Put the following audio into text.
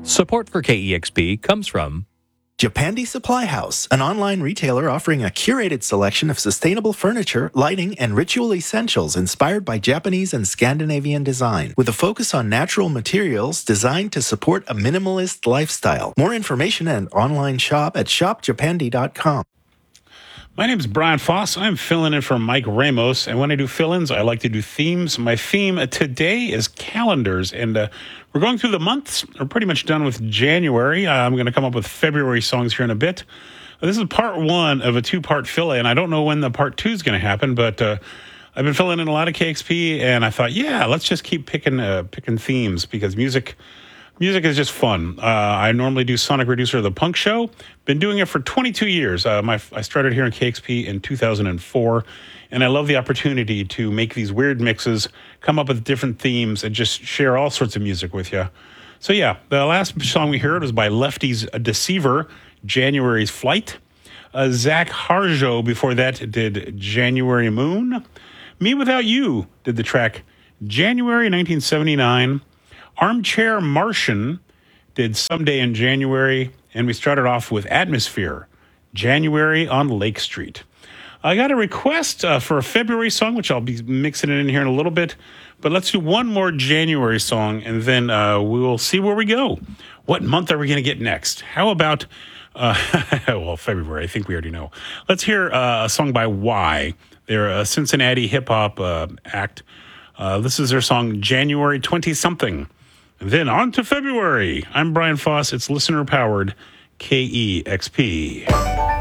Support for KEXP comes from Japandi Supply House, an online retailer offering a curated selection of sustainable furniture, lighting, and ritual essentials inspired by Japanese and Scandinavian design, with a focus on natural materials designed to support a minimalist lifestyle. More information and online shop at shopjapandi.com. My name is Brian Foss. I'm filling in for Mike Ramos, and when I do fill-ins, I like to do themes. My theme today is calendars, and we're going through the months. We're pretty much done with January. I'm going to come up with February songs here in a bit. This is part one of a two-part fill-in. I don't know when the part two is going to happen, but I've been filling in a lot of KXP, and I thought, yeah, let's just keep picking themes because music is just fun. I normally do Sonic Reducer of the Punk Show. Been doing it for 22 years. I started here in KXP in 2004, and I love the opportunity to make these weird mixes, come up with different themes, and just share all sorts of music with you. So yeah, the last song we heard was by Lefty's Deceiver, January's Flight. Zach Harjo before that did January Moon. Me Without You did the track January 1979. Armchair Martian did Someday in January, and we started off with Atmosphere, January on Lake Street. I got a request for a February song, which I'll be mixing it in here in a little bit, but let's do one more January song, and then we will see where we go. What month are we going to get next? How about, well, February, I think we already know. Let's hear a song by Y. They're a Cincinnati hip-hop act. This is their song, January 20-something. Then on to February. I'm Brian Foss. It's listener-powered KEXP.